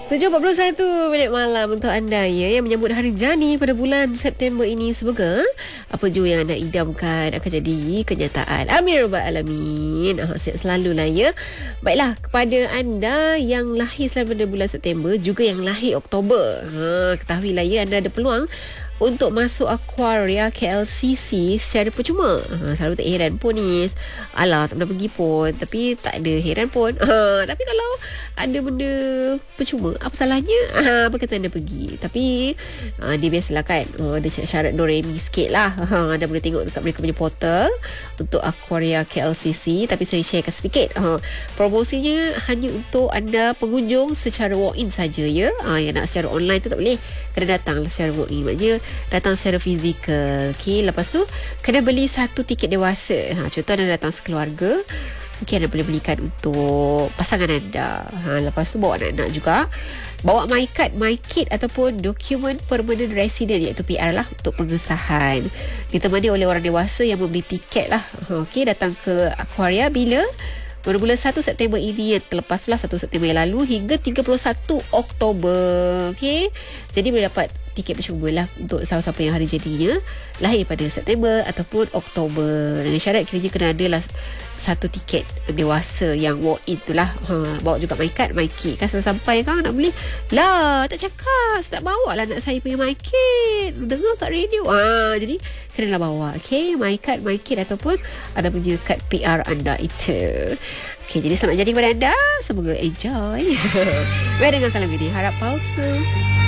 7.41 malam untuk anda ya, yang menyambut Hari Jadi pada bulan September ini. Semoga apa jua yang anda idamkan akan jadi kenyataan. Amin rabbal alamin. Sihat selalulah ya. Baiklah, kepada anda yang lahir selain pada bulan September, juga yang lahir Oktober, ketahuilah ya, anda ada peluang untuk masuk Aquaria KLCC secara percuma. Selalu tak heran pun ni, alah tak pernah pergi pun, tapi tak ada heran pun. Tapi kalau ada benda percuma, apa salahnya? Apa kata anda pergi? Tapi dia biasalah kan, ada syarat Doremi sikit lah. Anda boleh tengok dekat mereka punya portal untuk Aquaria KLCC. Tapi saya sharekan sedikit, promosinya hanya untuk anda pengunjung secara walk-in saja ya. Yang nak secara online tu tak boleh, kena datang secara walk-in. Maknanya datang secara fizikal. Okay, lepas tu kena beli satu tiket dewasa. Contoh anda datang sekeluarga, mungkin anda boleh belikan untuk pasangan anda. Lepas tu bawa anak-anak juga. Bawa MyKit ataupun dokumen permanent resident, iaitu PR lah, untuk pengesahan. Ditemani oleh orang dewasa yang membeli tiket lah. Okay, datang ke Aquaria bila? Bulan 1 September ini, yang terlepaslah 1 September yang lalu hingga 31 Oktober. Okay, jadi boleh dapat tiket percuma lah untuk siapa-siapa yang hari jadinya lahir pada September ataupun Oktober. Dengan syarat kiranya kena adalah satu tiket dewasa yang walk-in tu lah. Bawa juga MyKit kan, sampai kan nak beli lah, tak cakap saya tak bawa lah anak saya punya MyKit, dengar kat radio. Jadi kenalah bawa. Okay, MyKit ataupun ada punya kad PR anda itu. Okay, jadi selamat jadi kepada anda, semoga enjoy. Baik, dengarkan lagu ni Harap Palsu.